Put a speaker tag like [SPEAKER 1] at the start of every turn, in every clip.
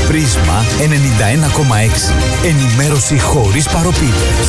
[SPEAKER 1] Πρίσμα 91,6. Ενημέρωση χωρίς παροπίδες.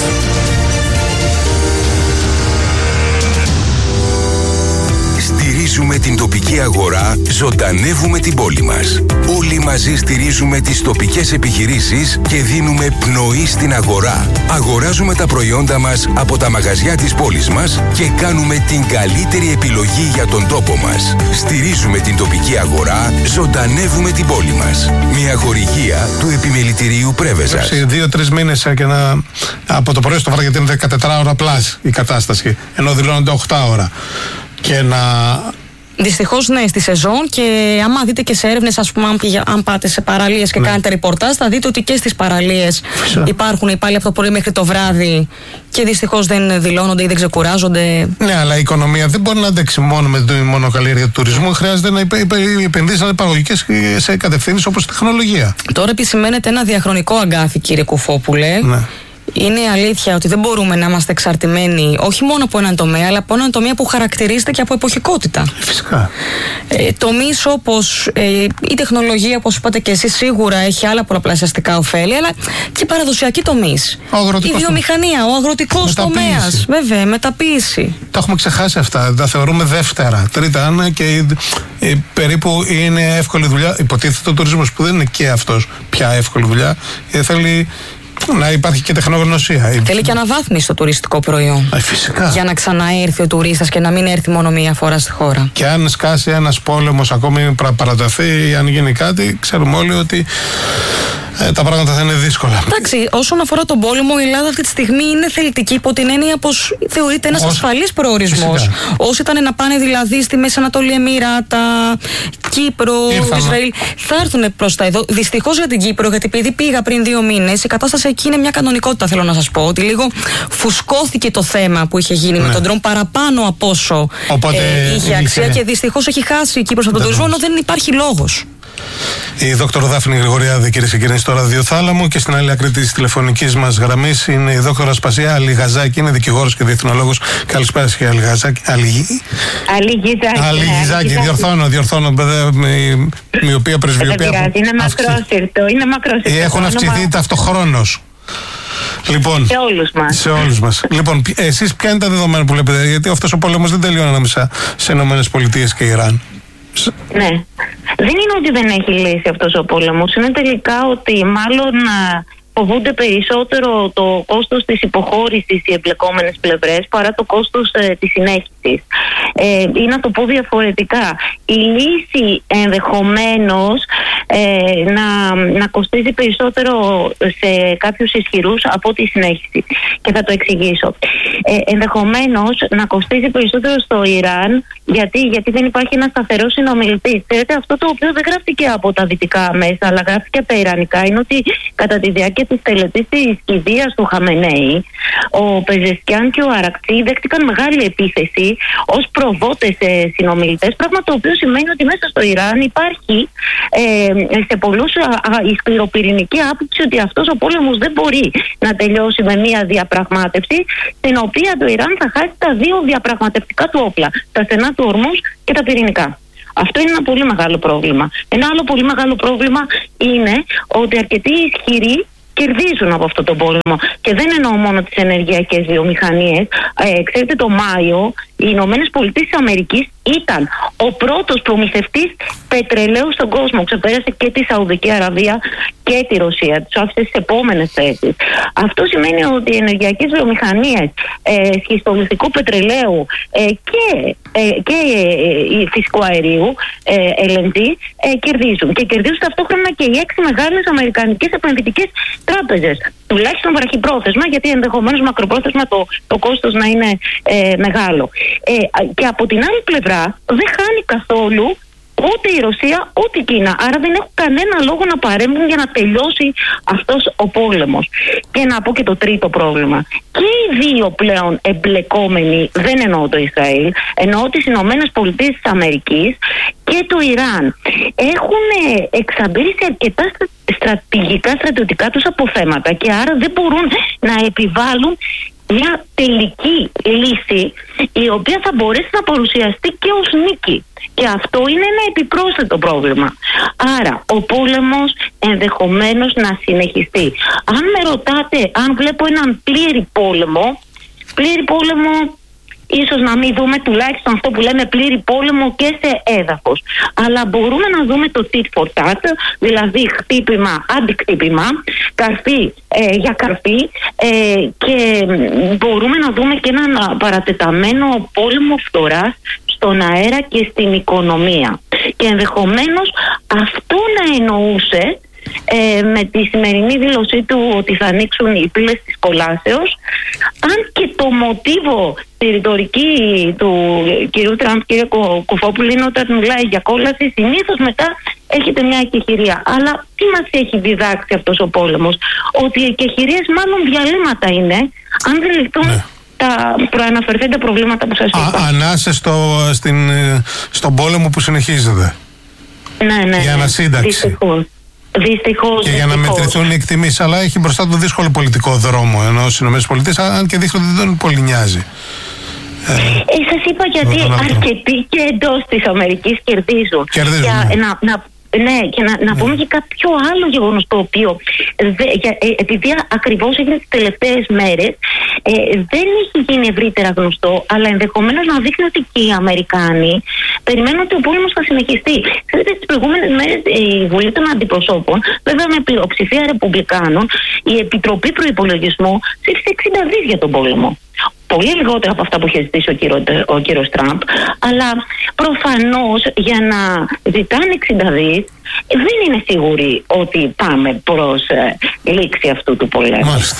[SPEAKER 2] Στηρίζουμε την τοπική αγορά, ζωντανεύουμε την πόλη μας. Όλοι μαζί στηρίζουμε τις τοπικές επιχειρήσεις και δίνουμε πνοή στην αγορά. Αγοράζουμε τα προϊόντα μας από τα μαγαζιά της πόλης μας και κάνουμε την καλύτερη επιλογή για τον τόπο μας. Στηρίζουμε την τοπική αγορά, ζωντανεύουμε την πόλη μας. Μια χορηγία του Επιμελητηρίου Πρέβεζας.
[SPEAKER 3] 2-3 μήνες από το πρωί στο βράδυ, γιατί είναι 14 ώρα πλάς η κατάσταση, ενώ δηλώνονται 8 ώρα. Και να...
[SPEAKER 4] Δυστυχώς, ναι, στη σεζόν, και άμα δείτε και σε έρευνες, ας πούμε, αν πάτε σε παραλίες και κάνετε ρεπορτάζ, θα δείτε ότι και στις παραλίες υπάρχουν υπάλληλοι από το πρωί μέχρι το βράδυ και δυστυχώς δεν δηλώνονται ή δεν ξεκουράζονται. Ναι,
[SPEAKER 3] αλλά η οικονομία δεν μπορεί να αντέξει μόνο με τη μονοκαλλιέργεια του τουρισμού. Χρειάζεται να επενδύσει να είναι παραγωγικές σε κατευθύνσεις όπως η τεχνολογία.
[SPEAKER 4] Τώρα επισημαίνεται ένα διαχρονικό αγκάθι, κύριε Κουφόπουλε. Ναι. Είναι αλήθεια ότι δεν μπορούμε να είμαστε εξαρτημένοι όχι μόνο από έναν τομέα, αλλά από έναν τομέα που χαρακτηρίζεται και από εποχικότητα.
[SPEAKER 3] Φυσικά.
[SPEAKER 4] Τομείς όπως η τεχνολογία, όπως είπατε και εσείς, σίγουρα έχει άλλα πολλαπλασιαστικά ωφέλη, αλλά και παραδοσιακοί τομείς. Η βιομηχανία, ο αγροτικός τομέας. Βέβαια, μεταποίηση.
[SPEAKER 3] Τα έχουμε ξεχάσει αυτά. Τα θεωρούμε δεύτερα. Τρίτα, Άννα, και περίπου είναι εύκολη δουλειά. Υποτίθεται ο τουρισμός, που δεν είναι και αυτός πια εύκολη δουλειά. Θέλει να υπάρχει και τεχνογνωσία.
[SPEAKER 4] Θέλει και αναβάθμιση στο τουριστικό προϊόν.
[SPEAKER 3] Φυσικά.
[SPEAKER 4] Για να ξαναέρθει ο τουρίστας και να μην έρθει μόνο μία φορά στη χώρα.
[SPEAKER 3] Και αν σκάσει ένας πόλεμος, ακόμη παραταθεί, ή αν γίνει κάτι, ξέρουμε όλοι ότι τα πράγματα θα είναι δύσκολα.
[SPEAKER 4] Εντάξει, όσον αφορά τον πόλεμο, η Ελλάδα αυτή τη στιγμή είναι θελητική υπό την έννοια πως θεωρείται ένας ασφαλής προορισμός. Όσοι ήταν να πάνε δηλαδή στη Μέση Ανατολή, Εμιράτα, Κύπρο, Ισραήλ, θα έρθουν προς τα εδώ. Δυστυχώς για την Κύπρο, γιατί επειδή πήγα πριν 2 μήνες, η κατάσταση εκεί είναι μια κανονικότητα, θέλω να σας πω. Ότι λίγο φουσκώθηκε το θέμα που είχε γίνει με τον ντρόν παραπάνω από όσο είχε αξία, και δυστυχώς έχει χάσει η Κύπρος από τον τουρισμό, ενώ δεν υπάρχει λόγος.
[SPEAKER 3] Η δόκτωρο Δάφνη Γρηγοριάδη, κυρίες και κύριοι, στο ραδιοθάλαμο, και στην άλλη άκρη της τηλεφωνικής μας γραμμής είναι η δόκτωρα Ασπασία Αλιγαζάκη, είναι δικηγόρος και διεθνολόγος. Καλησπέρα σας, Αλιγαζάκη. Αλιγαζάκη, διορθώνω, μοιοπία, πρεσβειοπία.
[SPEAKER 5] Είναι μακρόσυρτο.
[SPEAKER 3] Έχουν αυξηθεί ταυτοχρόνως. Λοιπόν, σε όλους μας. Λοιπόν, εσείς ποια είναι τα δεδομένα που βλέπετε, γιατί αυτός ο πόλεμος δεν τελειώνει ανάμεσα σε ΗΠΑ και Ιράν.
[SPEAKER 5] Ναι. Δεν είναι ότι δεν έχει λύσει αυτός ο πόλεμος. Είναι τελικά ότι μάλλον φοβούνται περισσότερο το κόστος της υποχώρησης οι εμπλεκόμενες πλευρές παρά το κόστος της συνέχισης. Ή να το πω διαφορετικά, η λύση ενδεχομένως να κοστίζει περισσότερο σε κάποιους ισχυρούς από τη συνέχιση. Και θα το εξηγήσω. Ενδεχομένως να κοστίζει περισσότερο στο Ιράν, γιατί δεν υπάρχει ένα σταθερό συνομιλητής. Ξέρετε, αυτό το οποίο δεν γράφτηκε από τα δυτικά μέσα, αλλά γράφτηκε από τα ιρανικά, είναι ότι κατά τη διάρκεια της τελετής της κηδείας του Χαμενέη, ο Πεζεσκιάν και ο Αρακτσί δέχτηκαν μεγάλη επίθεση ως προδότες συνομιλητές, πράγμα το οποίο σημαίνει ότι μέσα στο Ιράν υπάρχει σε πολλούς η σκληροπυρηνική άποψη ότι αυτός ο πόλεμος δεν μπορεί να τελειώσει με μια διαπραγμάτευση, στην οποία το Ιράν θα χάσει τα 2 διαπραγματευτικά του όπλα, τα στενά του Ορμούζ και τα πυρηνικά. Αυτό είναι ένα πολύ μεγάλο πρόβλημα. Ένα άλλο πολύ μεγάλο πρόβλημα είναι ότι αρκετοί ισχυροί κερδίζουν από αυτόν τον πόλεμο. Και δεν εννοώ μόνο τις ενεργειακές βιομηχανίες. Ξέρετε, το Μάιο οι Ηνωμένες Πολιτείες της Αμερικής ήταν ο πρώτος προμηθευτής πετρελαίου στον κόσμο. Ξεπέρασε και τη Σαουδική Αραβία και τη Ρωσία. Τους άφησε στις επόμενες θέσεις. Αυτό σημαίνει ότι οι ενεργειακές βιομηχανίες σχιστολιθικού πετρελαίου και φυσικού αερίου, LNG, κερδίζουν. Και κερδίζουν ταυτόχρονα και οι 6 μεγάλες αμερικανικές επενδυτικές τράπεζες. Τουλάχιστον βραχυπρόθεσμα, γιατί ενδεχομένως μακροπρόθεσμα το κόστος να είναι μεγάλο. Και από την άλλη πλευρά δεν χάνει καθόλου ούτε η Ρωσία ούτε η Κίνα. Άρα δεν έχουν κανένα λόγο να παρέμβουν για να τελειώσει αυτός ο πόλεμος. Και να πω και το τρίτο πρόβλημα. Και οι δύο πλέον εμπλεκόμενοι, δεν εννοώ το Ισραήλ, εννοώ τις Ηνωμένες Πολιτείες της Αμερικής και το Ιράν, έχουν εξαντλήσει αρκετά στρατηγικά στρατιωτικά τους αποθέματα, και άρα δεν μπορούν να επιβάλλουν μια τελική λύση η οποία θα μπορέσει να παρουσιαστεί και ως νίκη. Και αυτό είναι ένα επιπρόσθετο πρόβλημα. Άρα ο πόλεμος ενδεχομένως να συνεχιστεί. Αν με ρωτάτε αν βλέπω έναν πλήρη πόλεμο ίσως να μην δούμε τουλάχιστον αυτό που λέμε πλήρη πόλεμο και σε έδαφος. Αλλά μπορούμε να δούμε το tit for tat, δηλαδή χτύπημα, αντικτύπημα, καρφί για καρφί, και μπορούμε να δούμε και έναν παρατεταμένο πόλεμο φθοράς στον αέρα και στην οικονομία. Και ενδεχομένως αυτό να εννοούσε με τη σημερινή δήλωσή του ότι θα ανοίξουν οι πύλες της κολάσεως, αν και το μοτίβο στη ρητορική του κυρίου Τραμπ, κύριε Κοφόπουλου, είναι όταν μιλάει για κόλαση συνήθως μετά έχετε μια εκεχηρία. Αλλά τι μας έχει διδάξει αυτός ο πόλεμος? Ότι οι εκεχηρίες μάλλον διαλύματα είναι, αν δεν λυθούν τα προαναφερθέντα προβλήματα που σας είπα.
[SPEAKER 3] Ανάσε στον πόλεμο που συνεχίζεται.
[SPEAKER 5] Ναι.
[SPEAKER 3] Η ανασύνταξη.
[SPEAKER 5] Δυστυχώς.
[SPEAKER 3] Και για να μετρηθούν οι εκτιμήσεις. Αλλά έχει μπροστά το δύσκολο πολιτικό δρόμο ενώ στις ΗΠΑ, αν και δείχνει ότι δεν πολύ νοιάζει.
[SPEAKER 5] Σας είπα γιατί αρκετοί και εντός της Αμερικής κερδίζουν. Και να πούμε και κάποιο άλλο γεγονός το οποίο επειδή ακριβώς έγινε τις τελευταίες μέρες δεν έχει γίνει ευρύτερα γνωστό, αλλά ενδεχομένως να δείχνει ότι και οι Αμερικάνοι περιμένουν ότι ο πόλεμος θα συνεχιστεί. Ξέρετε, τις προηγούμενες μέρες η Βουλή των Αντιπροσώπων, βέβαια με πλειοψηφία Ρεπουμπλικάνων, η Επιτροπή Προϋπολογισμού ψήφισε 60 δις για τον πόλεμο. Πολύ λιγότερα από αυτά που είχε ζητήσει ο κύριος Τραμπ, αλλά προφανώς για να ζητάνε 60 δις δεν είναι σίγουροι ότι πάμε προς λήξη αυτού του πολέμου.
[SPEAKER 3] Μάλιστα.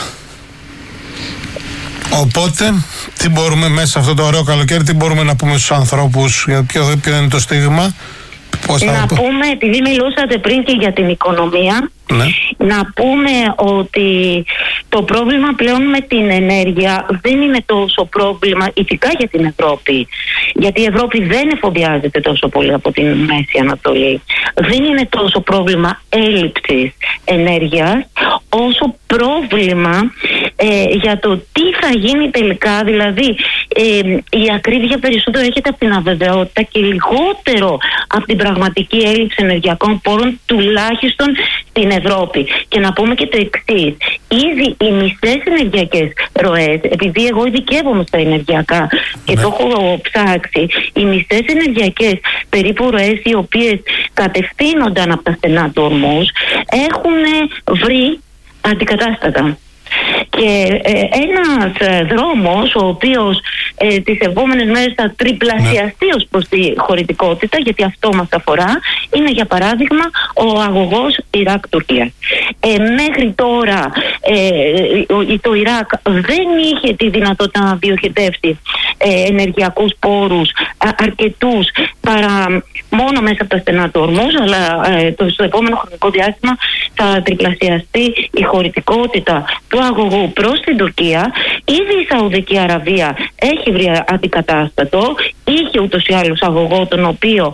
[SPEAKER 3] Οπότε, τι μπορούμε μέσα σε αυτό το ωραίο καλοκαίρι, τι μπορούμε να πούμε στους ανθρώπους, ποιο είναι το στίγμα?
[SPEAKER 5] Να πούμε, επειδή μιλούσατε πριν και για την οικονομία, να πούμε ότι το πρόβλημα πλέον με την ενέργεια δεν είναι τόσο πρόβλημα, ειδικά για την Ευρώπη, γιατί η Ευρώπη δεν εφοδιάζεται τόσο πολύ από την Μέση Ανατολή. Δεν είναι τόσο πρόβλημα έλλειψης ενέργειας, όσο πρόβλημα για το τι θα γίνει τελικά. Δηλαδή η ακρίβεια περισσότερο έρχεται από την αβεβαιότητα και λιγότερο από την πραγματική έλλειψη ενεργειακών πόρων, τουλάχιστον στην Ευρώπη. Και να πούμε και το εξής: ήδη οι μισές ενεργειακές ροές, επειδή εγώ ειδικεύομαι στα ενεργειακά και το έχω ψάξει, οι μισές ενεργειακές περίπου ροές οι οποίες κατευθύνονταν από τα στενά του Ορμούζ έχουν βρει αντικατάστατα. Και ένας δρόμος ο οποίος τις επόμενες μέρες θα τριπλασιαστεί ως προς τη χωρητικότητα, γιατί αυτό μας αφορά, είναι για παράδειγμα ο αγωγός Ιράκ-Τουρκία. Μέχρι τώρα το Ιράκ δεν είχε τη δυνατότητα να διοχετεύσει ενεργειακούς πόρους αρκετούς παρά μόνο μέσα από τα στενά του Ορμούζ, αλλά στο επόμενο χρονικό διάστημα θα τριπλασιαστεί η χωρητικότητα του αγωγού προς την Τουρκία. Ήδη η Σαουδική Αραβία έχει βρει αντικατάστατο, είχε ούτως ή άλλως αγωγό τον οποίο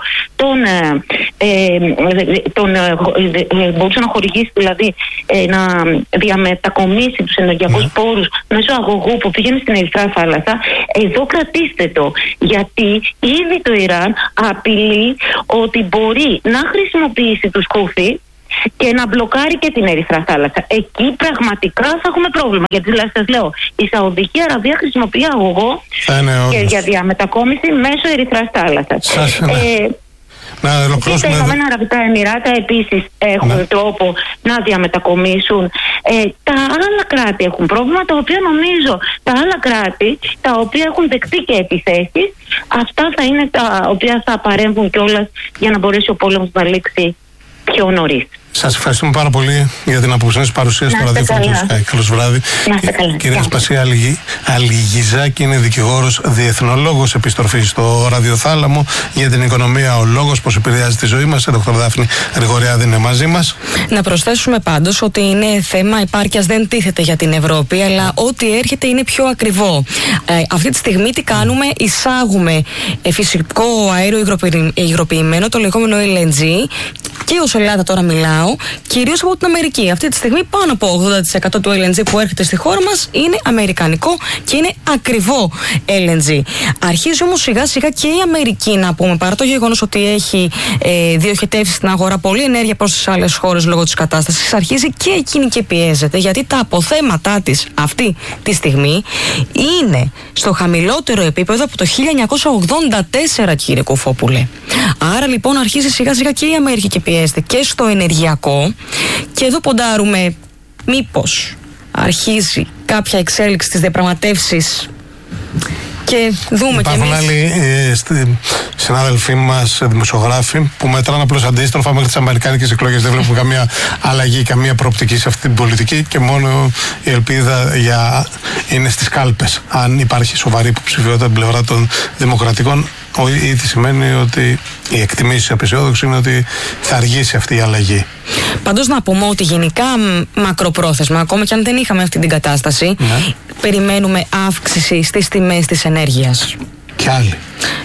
[SPEAKER 5] μπορούσε να χορηγήσει, δηλαδή να διαμετακομίσει τους ενεργειακούς πόρους μέσω αγωγού που πήγαινε στην Ερυθρά Θάλασσα. Εδώ κρατήστε το, γιατί ήδη το Ιράν απειλεί ότι μπορεί να χρησιμοποιήσει τους Χούθι και να μπλοκάρει και την Ερυθρά Θάλασσα. Εκεί πραγματικά θα έχουμε πρόβλημα. Γιατί δηλαδή σας λέω, η Σαουδική Αραβία χρησιμοποιεί αγωγό και για διαμετακόμιση μέσω Ερυθράς Θάλασσας. Και τα Ηνωμένα Αραβικά Εμιράτα επίσης έχουν τρόπο να διαμετακομίσουν. Τα άλλα κράτη έχουν πρόβλημα, τα οποία νομίζω τα άλλα κράτη τα οποία έχουν δεκτεί και επιθέσεις, αυτά θα είναι τα οποία θα παρέμβουν κιόλας για να μπορέσει ο πόλεμος να λήξει πιο νωρίς.
[SPEAKER 3] Σας ευχαριστούμε πάρα πολύ για την απόψινή παρουσία στο ραδιόφωνο του Sky. Καλώς βράδυ. Κυρία Ασπασία Αλιγιζάκη είναι δικηγόρος, διεθνολόγος, επιστροφή στο ραδιοθάλαμο για την οικονομία, ο λόγος πώς επηρεάζει τη ζωή μας. Η Δ. Δάφνη Γρηγοριάδη είναι μαζί μας.
[SPEAKER 4] Να προσθέσουμε πάντως ότι είναι θέμα επάρκειας, δεν τίθεται για την Ευρώπη, αλλά ό,τι έρχεται είναι πιο ακριβό. Αυτή τη στιγμή τι κάνουμε? Εισάγουμε φυσικό αέριο υγροποιημένο, το λεγόμενο LNG, και ως Ελλάδα τώρα μιλάω, κυρίως από την Αμερική. Αυτή τη στιγμή πάνω από 80% του LNG που έρχεται στη χώρα μας είναι αμερικανικό και είναι ακριβό LNG. Αρχίζει όμως σιγά σιγά και η Αμερική, να πούμε, παρά το γεγονός ότι έχει διοχετεύσει στην αγορά πολλή ενέργεια προς τις άλλες χώρες λόγω της κατάστασης, αρχίζει και εκείνη και πιέζεται, γιατί τα αποθέματά της αυτή τη στιγμή είναι στο χαμηλότερο επίπεδο από το 1984, κύριε Κουφόπουλε. Άρα λοιπόν αρχίζει σιγά σιγά και η Αμερική και πιέζεται και στο ενεργειακό, και εδώ ποντάρουμε μήπως αρχίζει κάποια εξέλιξη στις διαπραγματεύσεις και δούμε κι εμείς.
[SPEAKER 3] Υπάρχουν άλλοι συνάδελφοί μας, δημοσιογράφοι, που μετράνε απλώς αντίστροφα μέχρι τις αμερικάνικες εκλογές. Δεν βλέπουν καμία αλλαγή, καμία προοπτική σε αυτή την πολιτική, και μόνο η ελπίδα είναι στις κάλπες. Αν υπάρχει σοβαρή υποψηφιότητα από την πλευρά των δημοκρατικών, ήδη σημαίνει ότι η εκτιμήση απεσιόδοξη είναι ότι θα αργήσει αυτή η αλλαγή.
[SPEAKER 4] Πάντως να πούμε ότι γενικά μακροπρόθεσμα, ακόμα και αν δεν είχαμε αυτή την κατάσταση, περιμένουμε αύξηση στις τιμές της ενέργειας.
[SPEAKER 3] Και άλλοι.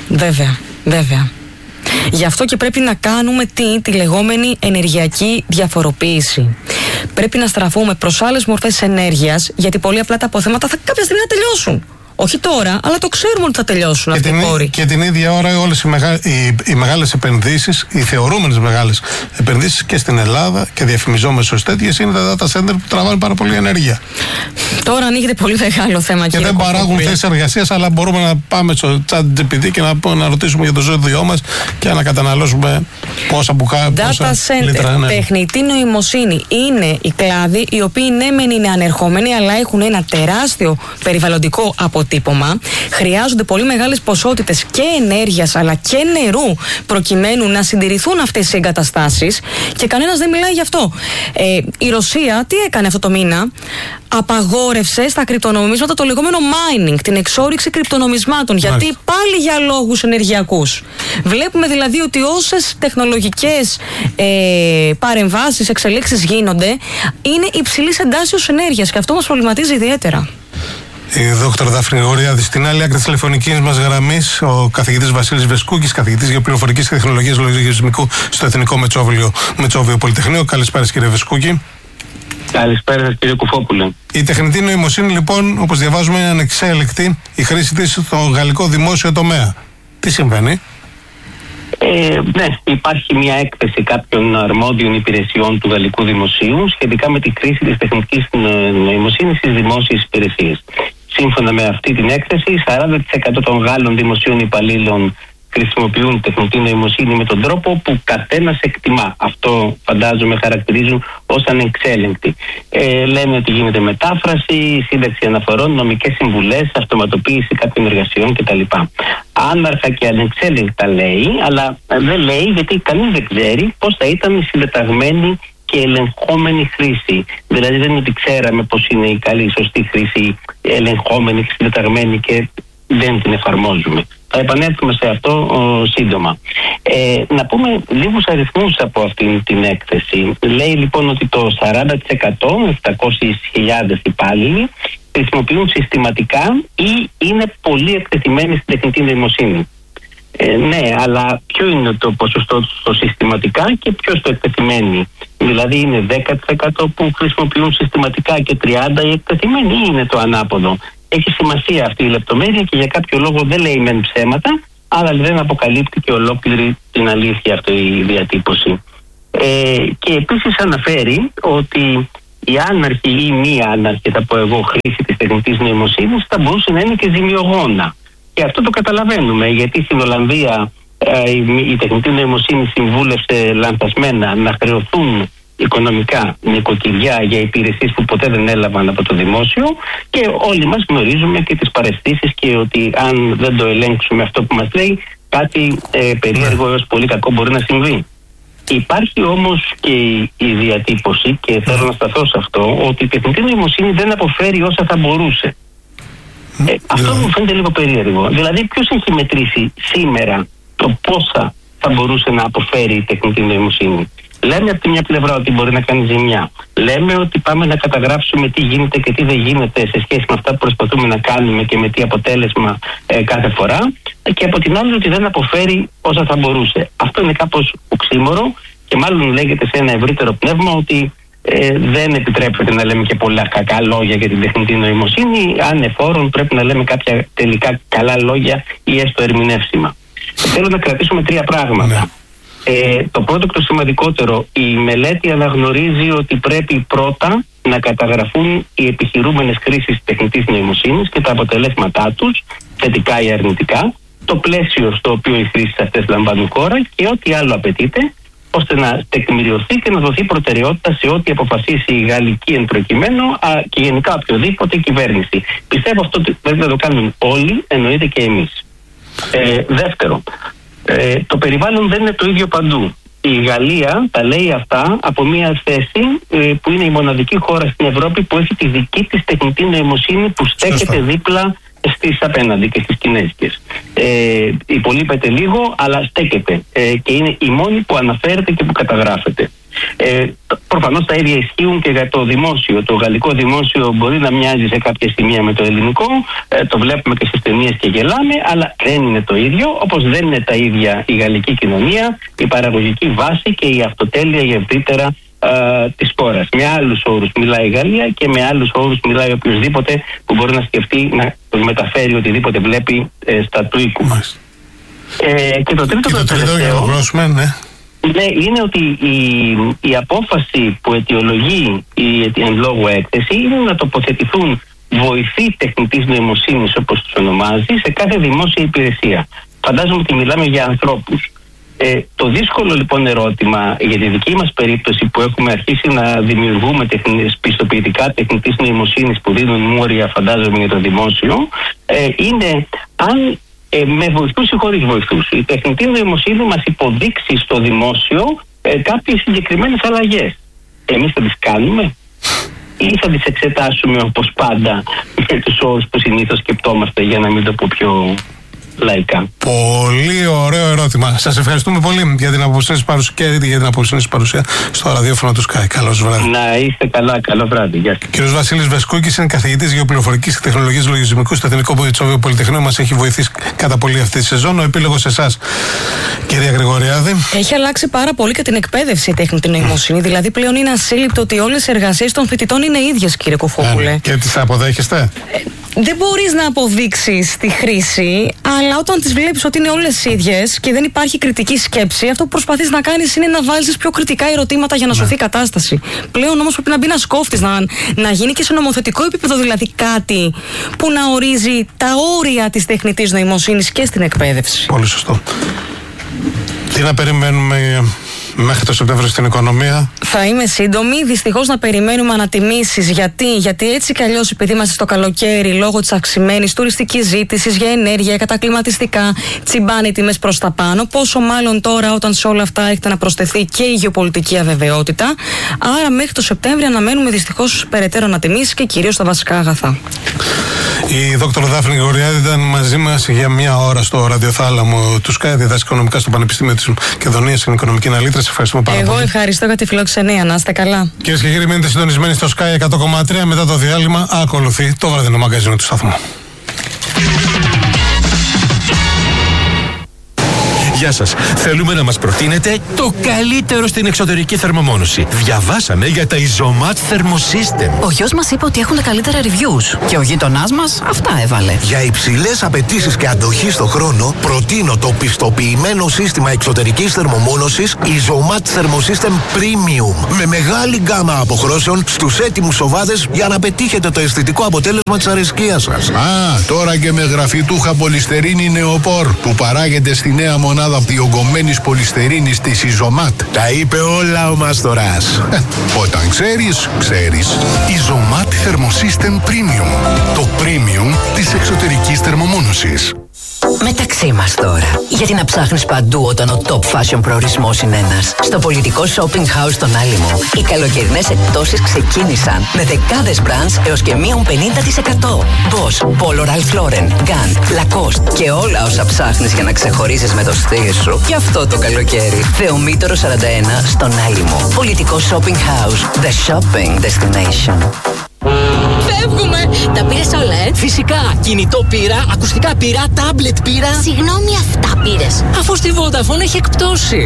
[SPEAKER 4] Βέβαια. Γι' αυτό και πρέπει να κάνουμε τη λεγόμενη ενεργειακή διαφοροποίηση. Πρέπει να στραφούμε προς άλλες μορφές ενέργειας, γιατί πολύ απλά τα αποθέματα θα κάποια στιγμή να τελειώσουν. Όχι τώρα, αλλά το ξέρουμε ότι θα τελειώσουν αυτοί οι πόροι.
[SPEAKER 3] Και την ίδια ώρα όλες οι μεγάλες επενδύσεις, οι θεωρούμενες μεγάλες επενδύσεις και στην Ελλάδα και διαφημιζόμενες ως τέτοιες, είναι τα data center που τραβάνε πάρα πολύ ενέργεια.
[SPEAKER 4] Τώρα ανοίγεται πολύ μεγάλο θέμα,
[SPEAKER 3] και δεν παράγουν θέσεις εργασίας, αλλά μπορούμε να πάμε στο ChatGPT και να ρωτήσουμε για το ζώδιό μας και να καταναλώσουμε πόσα
[SPEAKER 4] data center, τεχνητή νοημοσύνη είναι οι κλάδοι οι οποίοι ναι μεν είναι ανερχόμενοι, αλλά έχουν ένα τεράστιο περιβαλλοντικό αποτέλεσμα. Χρειάζονται πολύ μεγάλες ποσότητες και ενέργειας αλλά και νερού προκειμένου να συντηρηθούν αυτές οι εγκαταστάσεις, και κανένας δεν μιλάει γι' αυτό. Η Ρωσία τι έκανε αυτό το μήνα? Απαγόρευσε στα κρυπτονομίσματα το λεγόμενο mining, την εξόρυξη κρυπτονομισμάτων. Γιατί πάλι για λόγους ενεργειακούς. Βλέπουμε δηλαδή ότι όσες τεχνολογικές παρεμβάσεις, εξελίξεις γίνονται, είναι υψηλής εντάσεως ενέργειας, και αυτό μας προβληματίζει ιδιαίτερα.
[SPEAKER 3] Η Δόκτωρα Δάφνη Γρηγοριάδη. Στην άλλη άκρη της τηλεφωνικής μας γραμμής, ο καθηγητής Βασίλης Βεσκούκης, καθηγητής Γεωπληροφορικής και Τεχνολογίας Λογισμικού στο Εθνικό Μετσόβιο Πολυτεχνείο. Καλησπέρα, κύριε Βεσκούκη.
[SPEAKER 6] Καλησπέρα σας, κύριε Κουφόπουλε.
[SPEAKER 3] Η τεχνητή νοημοσύνη, λοιπόν, όπως διαβάζουμε, είναι ανεξέλεκτη η χρήση της στο γαλλικό δημόσιο τομέα. Τι συμβαίνει?
[SPEAKER 6] Ναι, υπάρχει μια έκθεση κάποιων αρμόδιων υπηρεσιών του γαλλικού δημοσίου σχετικά με τη χρήση της τεχνητής νοημοσύνης στις δημόσιες υπηρεσίες. Σύμφωνα με αυτή την έκθεση, 40% των Γάλλων δημοσίων υπαλλήλων χρησιμοποιούν τεχνητή νοημοσύνη με τον τρόπο που καθένας εκτιμά. Αυτό φαντάζομαι χαρακτηρίζουν ως ανεξέλεγκτη. Λένε ότι γίνεται μετάφραση, σύνταξη αναφορών, νομικές συμβουλές, αυτοματοποίηση κάποιων εργασιών κτλ. Άναρχα και ανεξέλεγκτα λέει, αλλά δεν λέει γιατί κανείς δεν ξέρει πώς θα ήταν η συντεταγμένη και ελεγχόμενη χρήση. Δηλαδή δεν είναι ότι ξέραμε πώς είναι η καλή, σωστή χρήση, ελεγχόμενη και συντεταγμένη, και δεν την εφαρμόζουμε. Θα επανέλθουμε σε αυτό σύντομα. Να πούμε λίγους αριθμούς από αυτήν την έκθεση. Λέει λοιπόν ότι το 40%, 700.000 υπάλληλοι, χρησιμοποιούν συστηματικά ή είναι πολύ εκτεθειμένοι στην τεχνητή νοημοσύνη. Ναι, αλλά ποιο είναι το ποσοστό στο συστηματικά και ποιο στο εκτεθειμένοι? Δηλαδή είναι 10% που χρησιμοποιούν συστηματικά και 30% οι εκτεθειμένοι, ή είναι το ανάποδο? Έχει σημασία αυτή η λεπτομέρεια και για κάποιο λόγο δεν λέει μεν ψέματα, αλλά δεν αποκαλύπτει και ολόκληρη την αλήθεια αυτή η διατύπωση. Και επίσης αναφέρει ότι η άναρχη ή μη άναρχη, θα πω εγώ, χρήση της τεχνητής νοημοσύνης θα μπορούσε να είναι και ζημιογόνα. Και αυτό το καταλαβαίνουμε, γιατί στην Ολλανδία η τεχνητή νοημοσύνη συμβούλευσε λανθασμένα να χρεωθούν οικονομικά νοικοκυριά για υπηρεσίες που ποτέ δεν έλαβαν από το δημόσιο, και όλοι μας γνωρίζουμε και τις παραισθήσεις και ότι αν δεν το ελέγξουμε αυτό που μας λέει, κάτι περίεργο έως πολύ κακό μπορεί να συμβεί. Υπάρχει όμως και η διατύπωση, και θέλω να σταθώ σε αυτό, ότι η τεχνητή νοημοσύνη δεν αποφέρει όσα θα μπορούσε. Αυτό μου φαίνεται λίγο περίεργο. Δηλαδή ποιος έχει μετρήσει σήμερα το πόσα θα μπορούσε να αποφέρει η τεχνητή νοημοσύνη? Λέμε από τη μια πλευρά ότι μπορεί να κάνει ζημιά. Λέμε ότι πάμε να καταγράψουμε τι γίνεται και τι δεν γίνεται σε σχέση με αυτά που προσπαθούμε να κάνουμε και με τι αποτέλεσμα κάθε φορά. Και από την άλλη ότι δεν αποφέρει όσα θα μπορούσε. Αυτό είναι κάπως οξύμορο Και μάλλον λέγεται σε ένα ευρύτερο πνεύμα ότι δεν επιτρέπεται να λέμε και πολλά κακά λόγια για την τεχνητή νοημοσύνη. Ανεφόρον πρέπει να λέμε κάποια τελικά καλά λόγια ή έστω ερμηνεύσιμα. Θέλω να κρατήσουμε 3 πράγματα. Το πρώτο και το σημαντικότερο, η μελέτη αναγνωρίζει ότι πρέπει πρώτα να καταγραφούν οι επιχειρούμενες χρήσεις τεχνητής νοημοσύνης και τα αποτελέσματά τους, θετικά ή αρνητικά, το πλαίσιο στο οποίο οι χρήσεις αυτές λαμβάνουν χώρα και ό,τι άλλο απαιτείται, ώστε να τεκμηριωθεί και να δοθεί προτεραιότητα σε ό,τι αποφασίσει η γαλλική εν προκειμένου και γενικά οποιοδήποτε κυβέρνηση. Πιστεύω αυτό πρέπει να το κάνουν όλοι, εννοείται και εμείς. Δεύτερο, το περιβάλλον δεν είναι το ίδιο παντού. Η Γαλλία τα λέει αυτά από μια θέση που είναι η μοναδική χώρα στην Ευρώπη που έχει τη δική της τεχνητή νοημοσύνη που στέκεται δίπλα στις απέναντι και στις κινέζικες. Υπολείπεται λίγο, αλλά στέκεται και είναι η μόνη που αναφέρεται και που καταγράφεται. Προφανώς τα ίδια ισχύουν και για το δημόσιο. Το γαλλικό δημόσιο μπορεί να μοιάζει σε κάποια σημεία με το ελληνικό, το βλέπουμε και στις ταινίες και γελάμε, αλλά δεν είναι το ίδιο, όπως δεν είναι τα ίδια η γαλλική κοινωνία, η παραγωγική βάση και η αυτοτέλεια η ευρύτερα της χώρας. Με άλλους όρους μιλάει η Γαλλία και με άλλους όρους μιλάει οποιοδήποτε που μπορεί να σκεφτεί να μεταφέρει οτιδήποτε βλέπει στα του οίκου μας. Και το τρίτο είναι ότι η απόφαση που αιτιολογεί η εν λόγω έκθεση είναι να τοποθετηθούν βοηθοί τεχνητής νοημοσύνης, όπως τους ονομάζει, σε κάθε δημόσια υπηρεσία. Φαντάζομαι ότι μιλάμε για ανθρώπους. Το δύσκολο λοιπόν ερώτημα για τη δική μας περίπτωση που έχουμε αρχίσει να δημιουργούμε πιστοποιητικά τεχνητής νοημοσύνης που δίνουν μόρια, φαντάζομαι, για το δημόσιο, είναι αν με βοηθούς ή χωρίς βοηθούς η τεχνητή νοημοσύνη μας υποδείξει στο δημόσιο κάποιες συγκεκριμένες αλλαγές. Εμείς θα τις κάνουμε ή θα τις εξετάσουμε όπως πάντα με τους όρους που συνήθως σκεπτόμαστε, για να μην το πω πιο λαϊκά.
[SPEAKER 3] Πολύ ωραίο ερώτημα. Σας ευχαριστούμε πολύ για την απόψινή παρουσία και για την απόψινή παρουσία στο ραδιόφωνο του Sky. Καλώς βράδυ.
[SPEAKER 6] Να είστε καλά. Καλό βράδυ. Γεια σας.
[SPEAKER 3] Κύριος Βασίλης Βεσκούκης είναι καθηγητής γεωπληροφορικής και τεχνολογίας λογισμικού στο Εθνικό Πολυτεχνείο. Μας έχει βοηθήσει κατά πολύ αυτή τη σεζόν. Ο επίλογος σε εσάς, κυρία Γρηγοριάδη. Έχει αλλάξει πάρα πολύ και την εκπαίδευση η τεχνητή νοημοσύνη. Δηλαδή πλέον είναι ασύλληπτο ότι όλες οι εργασίες των φοιτητών είναι ίδιες, κύριε Κοφόπουλε. Και τις αποδέχεστε? Δεν μπορείς να αποδείξεις τη χρήση, αλλά όταν τις βλέπεις ότι είναι όλες ίδιες και δεν υπάρχει κριτική σκέψη, αυτό που προσπαθείς να κάνεις είναι να βάλεις πιο κριτικά ερωτήματα για να σωθεί η κατάσταση. Πλέον όμως πρέπει να μπει ένας κόφτης, να γίνει και σε νομοθετικό επίπεδο δηλαδή κάτι που να ορίζει τα όρια της τεχνητής νοημοσύνης και στην εκπαίδευση. Πολύ σωστό. Τι να περιμένουμε μέχρι το Σεπτέμβριο στην οικονομία? Θα είμαι σύντομη. Δυστυχώς να περιμένουμε ανατιμήσεις. Γιατί έτσι κι αλλιώς, επειδή είμαστε στο καλοκαίρι, λόγω της αυξημένης τουριστικής ζήτησης για ενέργεια, για τα κλιματιστικά, τσιμπάνε οι τιμές προς τα πάνω. Πόσο μάλλον τώρα, όταν σε όλα αυτά έχετε να προσθεθεί και η γεωπολιτική αβεβαιότητα. Άρα, μέχρι το Σεπτέμβριο αναμένουμε δυστυχώς περαιτέρω ανατιμήσεις και κυρίως τα βασικά αγαθά. Η Δ. Δάφνη Γρηγοριάδη ήταν μαζί μας για μια ώρα στο ραδιοθάλαμο του Sky, διδάσκει οικονομικά στο Πανεπιστήμιο της Μακεδονίας, στην οικονομική αναλύτρια. Ευχαριστούμε πάρα πολύ. Εγώ ευχαριστώ για τη φιλοξενία. Να είστε καλά. Κυρίες και κύριοι, μείνετε συντονισμένοι στο Sky 100,3. Μετά το διάλειμμα ακολουθεί το βραδινό μαγκαζίνο του σταθμού.
[SPEAKER 7] Γεια σας. Θέλουμε να μας προτείνετε το καλύτερο στην εξωτερική θερμομόνωση. Διαβάσαμε για τα Isomat Thermosystem.
[SPEAKER 8] Ο γιος μας είπε ότι έχουν τα καλύτερα reviews. Και ο γείτονάς μας αυτά έβαλε.
[SPEAKER 9] Για υψηλές απαιτήσεις και αντοχή στο χρόνο, προτείνω το πιστοποιημένο σύστημα εξωτερικής θερμομόνωσης Isomat Thermosystem Premium. Με μεγάλη γκάμα αποχρώσεων στους έτοιμους οβάδες για να πετύχετε το αισθητικό αποτέλεσμα της αρεσκίας σας.
[SPEAKER 10] Τώρα και με γραφιτούχα πολυστερίνη νεοπόρ που παράγεται στη νέα μονάδα διογκωμένης πολυστερίνης της Isomat.
[SPEAKER 9] Τα είπε όλα ο Μαστοράς.
[SPEAKER 10] Όταν ξέρεις, ξέρεις.
[SPEAKER 11] Isomat Thermosystem Premium. Το premium της εξωτερικής θερμομόνωσης.
[SPEAKER 8] Μεταξύ μας τώρα. Γιατί να ψάχνεις παντού όταν ο top fashion προορισμός είναι ένας. Στο πολιτικό shopping house στον Άλυμο, οι καλοκαιρινές εκπτώσεις ξεκίνησαν με δεκάδες brands έως και μείον 50%. Boss, Polo Ralph Lauren, Gant, Lacoste και όλα όσα ψάχνεις για να ξεχωρίζεις με το στυλ σου. Και αυτό το καλοκαίρι. Θεομήτωρο 41 στον Άλυμο. Πολιτικό shopping house. The shopping destination.
[SPEAKER 12] Φεύγουμε! Τα πήρες όλα, Φυσικά! Κινητό πήρα, ακουστικά πήρα, τάμπλετ πήρα.
[SPEAKER 13] Συγγνώμη, αυτά πήρες?
[SPEAKER 12] Αφού στη Vodafone έχει εκπτώσει.